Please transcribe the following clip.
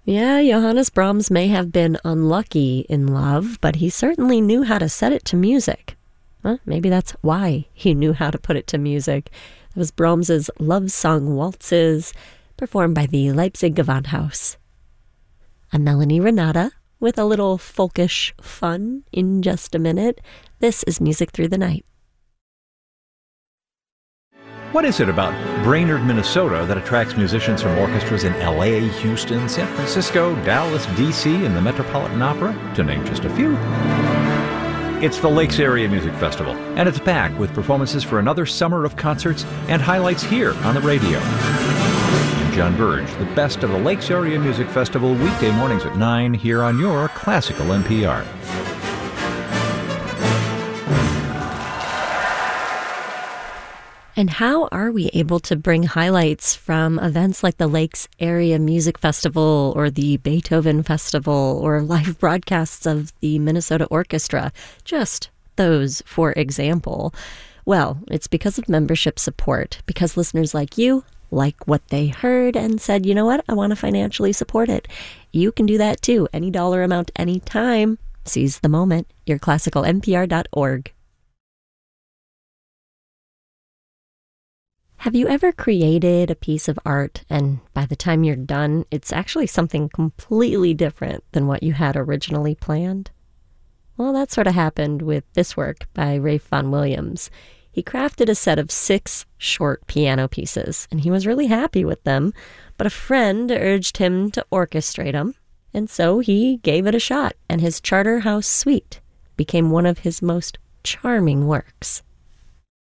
Yeah, Johannes Brahms may have been unlucky in love, but he certainly knew how to set it to music. Well, maybe that's why he knew how to put it to music. It was Brahms's love song waltzes, performed by the Leipzig Gewandhaus. I'm Melanie Renata, with a little folkish fun in just a minute. This is Music Through the Night. What is it about Brainerd, Minnesota that attracts musicians from orchestras in LA, Houston, San Francisco, Dallas, DC, and the Metropolitan Opera, to name just a few? It's the Lakes Area Music Festival, and it's back with performances for another summer of concerts and highlights here on the radio. I'm John Burge, the best of the Lakes Area Music Festival, weekday mornings at 9 here on your Classical NPR. And how are we able to bring highlights from events like the Lakes Area Music Festival or the Beethoven Festival or live broadcasts of the Minnesota Orchestra? Just those, for example. Well, it's because of membership support, because listeners like you like what they heard and said, you know what, I want to financially support it. You can do that too. Any dollar amount, anytime. Seize the moment. YourClassicalNPR.org. Have you ever created a piece of art and by the time you're done, it's actually something completely different than what you had originally planned? Well, that sort of happened with this work by Ralph Vaughan Williams. He crafted a set of 6 short piano pieces, and he was really happy with them, but a friend urged him to orchestrate them, and so he gave it a shot, and his Charterhouse Suite became one of his most charming works.